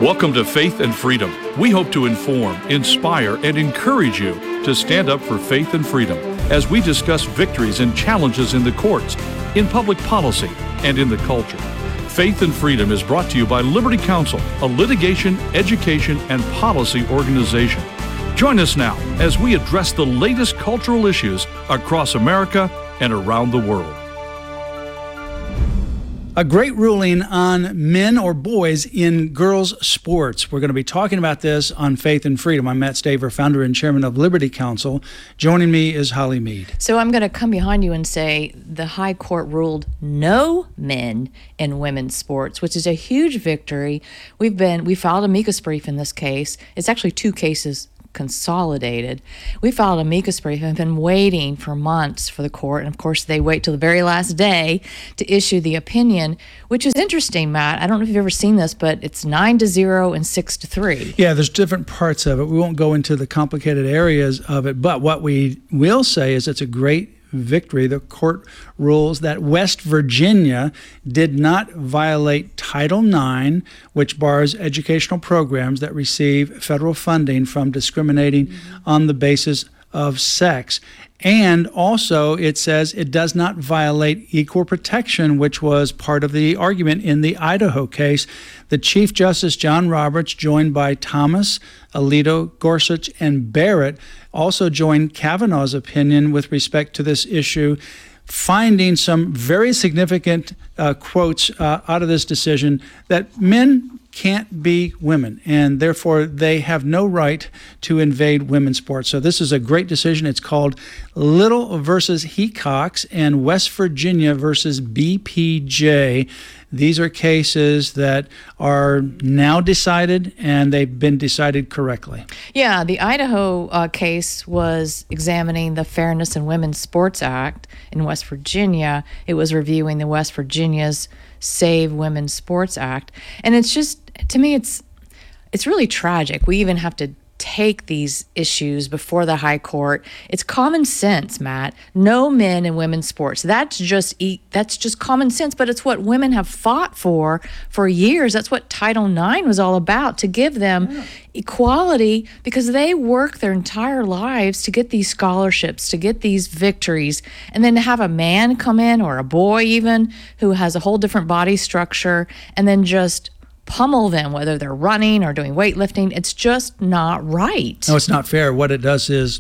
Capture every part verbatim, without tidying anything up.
Welcome to Faith and Freedom. We hope to inform, inspire, and encourage you to stand up for faith and freedom as we discuss victories and challenges in the courts, in public policy, and in the culture. Faith and Freedom is brought to you by Liberty Counsel, a litigation, education, and policy organization. Join us now as we address the latest cultural issues across America and around the world. A great ruling on men or boys in girls' sports. We're going to be talking about this on Faith and Freedom. I'm Matt Staver, founder and chairman of Liberty Counsel. Joining me is Holly Mead. So I'm going to come behind you and say the High Court ruled no men in women's sports, which is a huge victory. We've been we filed a amicus brief in this case. It's actually two cases consolidated. We filed a amicus brief and have been waiting for months for the court. And of course, they wait till the very last day to issue the opinion, which is interesting, Matt. I don't know if you've ever seen this, but it's nine to zero and six to three. Yeah, there's different parts of it. We won't go into the complicated areas of it, but what we will say is it's a great victory. The court rules that West Virginia did not violate Title nine, which bars educational programs that receive federal funding from discriminating mm-hmm. on the basis of sex. And also it says it does not violate equal protection, which was part of the argument in the Idaho case. The Chief Justice John Roberts, joined by Thomas, Alito, Gorsuch, and Barrett, also joined Kavanaugh's opinion with respect to this issue, finding some very significant uh, quotes uh, out of this decision that men can't be women, and therefore they have no right to invade women's sports. So this is a great decision. It's called Little versus Hecox and West Virginia versus B P J. These are cases that are now decided, and they've been decided correctly. Yeah, the Idaho uh, case was examining the Fairness in Women's Sports Act. In West Virginia, it was reviewing the West Virginia's Save Women's Sports Act. And it's just, to me, it's it's really tragic. We even have to take these issues before the High Court. It's common sense, Matt. No men in women's sports. That's just that's just common sense, but it's what women have fought for for years. That's what Title nine was all about, to give them yeah. equality, because they work their entire lives to get these scholarships, to get these victories, and then to have a man come in, or a boy even, who has a whole different body structure, and then just pummel them, whether they're running or doing weightlifting. It's just not right. No, it's not fair. What it does is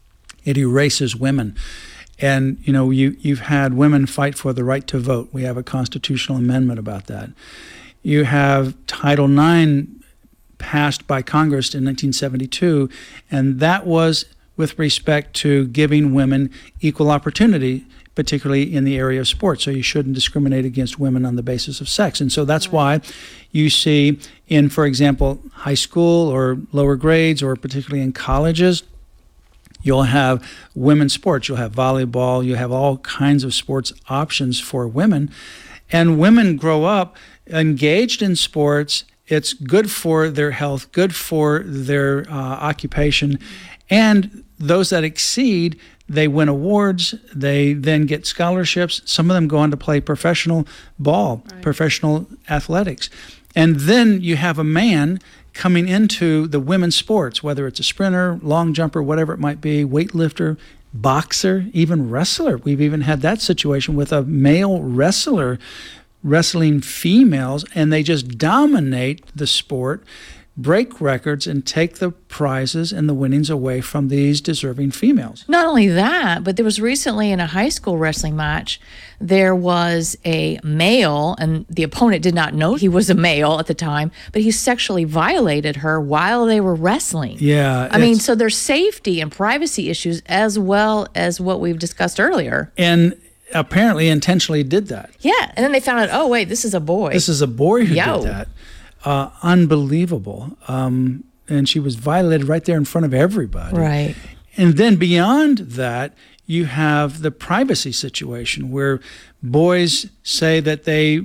it erases women. And, you know, you, you've had women fight for the right to vote. We have a constitutional amendment about that. You have Title nine passed by Congress in nineteen seventy-two, and that was with respect to giving women equal opportunity, particularly in the area of sports. So you shouldn't discriminate against women on the basis of sex. And so that's why you see in, for example, high school or lower grades, or particularly in colleges, you'll have women's sports. You'll have volleyball. You have all kinds of sports options for women. And women grow up engaged in sports. It's good for their health, good for their uh, occupation. And those that exceed, they win awards, they then get scholarships. Some of them go on to play professional ball, right. professional athletics. And then you have a man coming into the women's sports, whether it's a sprinter, long jumper, whatever it might be, weightlifter, boxer, even wrestler. We've even had that situation with a male wrestler wrestling females, and they just dominate the sport, break records, and take the prizes and the winnings away from these deserving females. Not only that, but there was recently in a high school wrestling match, there was a male, and the opponent did not know he was a male at the time, but he sexually violated her while they were wrestling. Yeah. I mean, so there's safety and privacy issues as well as what we've discussed earlier. And apparently intentionally did that. Yeah. And then they found out, oh, wait, this is a boy. This is a boy who Yo. did that. Uh, unbelievable. Um, and she was violated right there in front of everybody. Right. And then beyond that, you have the privacy situation where boys say that they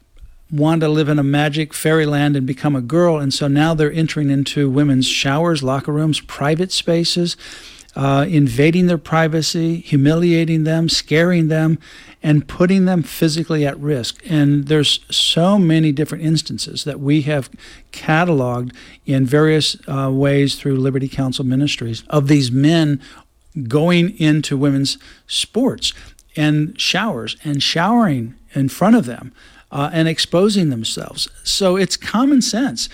want to live in a magic fairyland and become a girl. And so now they're entering into women's showers, locker rooms, private spaces. uh, invading their privacy, humiliating them, scaring them, and putting them physically at risk. And there's so many different instances that we have cataloged in various uh, ways through Liberty Counsel Ministries of these men going into women's sports and showers and showering in front of them uh, and exposing themselves. So it's common sense,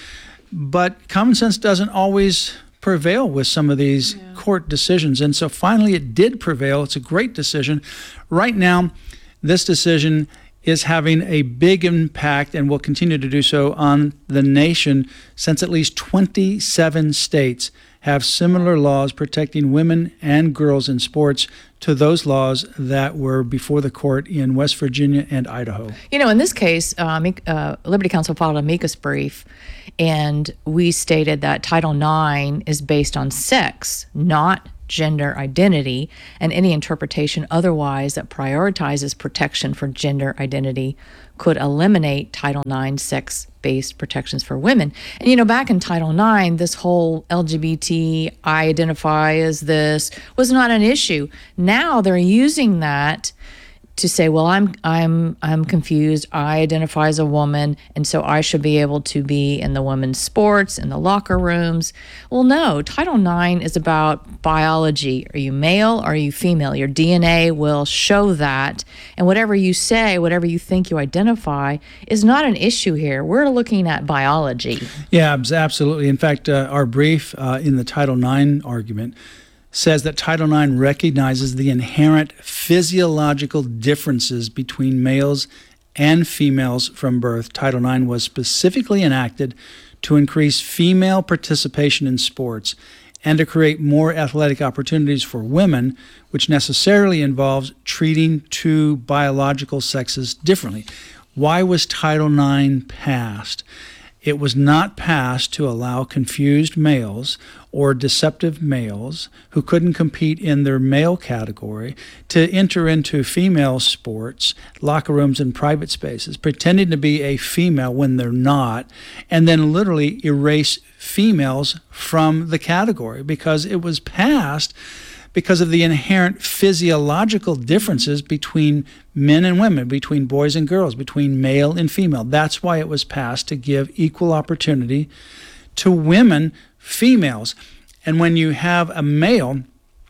but common sense doesn't always prevail with some of these yeah. court decisions. And so finally it did prevail. It's a great decision. Right now, this decision is having a big impact and will continue to do so on the nation, since at least twenty-seven states have similar laws protecting women and girls in sports to those laws that were before the court in West Virginia and Idaho. You know, in this case, uh, uh, Liberty Counsel filed an amicus brief, and we stated that Title nine is based on sex, not gender identity, and any interpretation otherwise that prioritizes protection for gender identity could eliminate Title nine sex-based protections for women. And, you know, back in Title nine, this whole L G B T, I identify as this, was not an issue. Now they're using that to say, well, I'm I'm I'm confused. I identify as a woman, and so I should be able to be in the women's sports, in the locker rooms. Well, no, Title nine is about biology. Are you male? Are you female? Your D N A will show that, and whatever you say, whatever you think you identify, is not an issue here. We're looking at biology. Yeah, absolutely. In fact, uh, our brief uh, in the Title nine argument says that Title nine recognizes the inherent physiological differences between males and females from birth. Title nine was specifically enacted to increase female participation in sports and to create more athletic opportunities for women, which necessarily involves treating two biological sexes differently. Why was Title nine passed? It was not passed to allow confused males or deceptive males who couldn't compete in their male category to enter into female sports, locker rooms, and private spaces, pretending to be a female when they're not, and then literally erase females from the category, because it was passed because of the inherent physiological differences between men and women, between boys and girls, between male and female. That's why it was passed, to give equal opportunity to women, females. And when you have a male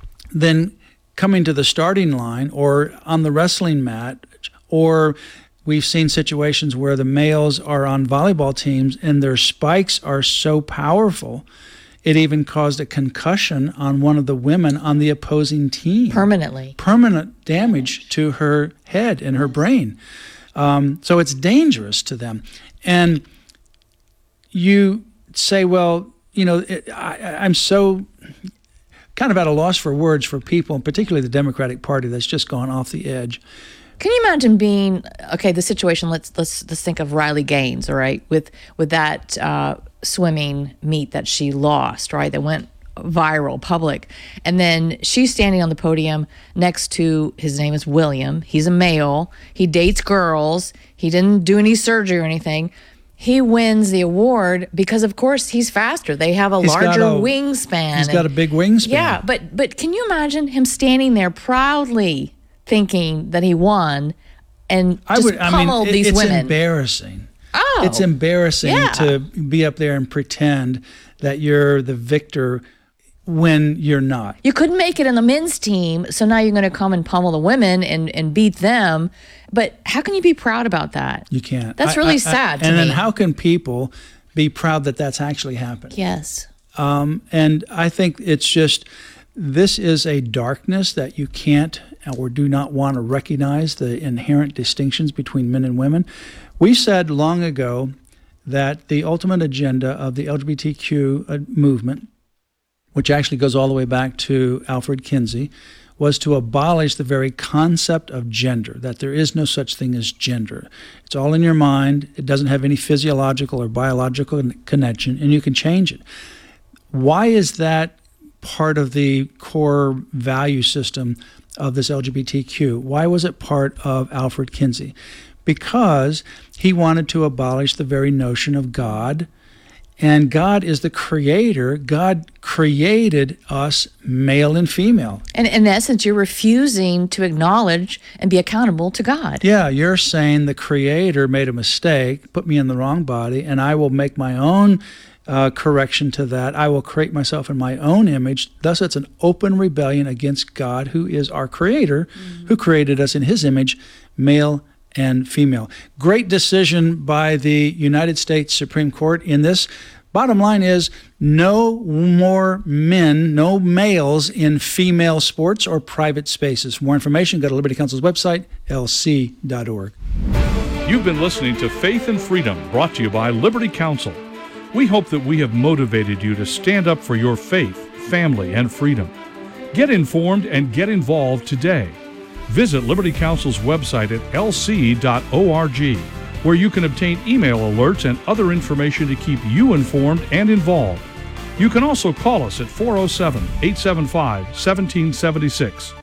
then coming to the starting line or on the wrestling mat, or we've seen situations where the males are on volleyball teams and their spikes are so powerful, it even caused a concussion on one of the women on the opposing team. Permanently. Permanent damage to her head and her brain. Um, so it's dangerous to them. And you say, well, you know, it, I, I'm so kind of at a loss for words for people, and particularly the Democratic Party, that's just gone off the edge. Can you imagine being, okay, the situation, let's let's let's think of Riley Gaines, all right, with with that uh, swimming meet that she lost, right, that went viral, public, and then she's standing on the podium next to, his name is William, he's a male, he dates girls, he didn't do any surgery or anything. He wins the award because, of course, he's faster. They have a he's larger got a, wingspan. He's and, got a big wingspan. Yeah, but but can you imagine him standing there proudly thinking that he won and just I would, I pummeled mean, these it's women? It's embarrassing. Oh. It's embarrassing yeah. to be up there and pretend that you're the victor when you're not. You couldn't make it in the men's team, so now you're going to come and pummel the women and, and beat them. But how can you be proud about that? You can't. That's I, really I, sad I, to and me. then how can people be proud that that's actually happened? Yes. Um, and I think it's just, this is a darkness that you can't or do not want to recognize, the inherent distinctions between men and women. We said long ago that the ultimate agenda of the L G B T Q movement, which actually goes all the way back to Alfred Kinsey, was to abolish the very concept of gender, that there is no such thing as gender. It's all in your mind. It doesn't have any physiological or biological connection, and you can change it. Why is that part of the core value system of this L G B T Q? Why was it part of Alfred Kinsey? Because he wanted to abolish the very notion of God And God is the creator. God created us male and female. And in essence, you're refusing to acknowledge and be accountable to God. Yeah, you're saying the creator made a mistake, put me in the wrong body, and I will make my own uh, correction to that. I will create myself in my own image. Thus, it's an open rebellion against God, who is our creator, mm-hmm. who created us in his image, male and female. Great decision by the United States Supreme Court in this. Bottom line is no more men, no males in female sports or private spaces. For more information, go to Liberty Counsel's website, L C dot org. You've been listening to Faith and Freedom, brought to you by Liberty Counsel. We hope that we have motivated you to stand up for your faith, family, and freedom. Get informed and get involved today. Visit Liberty Counsel's website at L C dot org, where you can obtain email alerts and other information to keep you informed and involved. You can also call us at four oh seven, eight seven five, one seven seven six.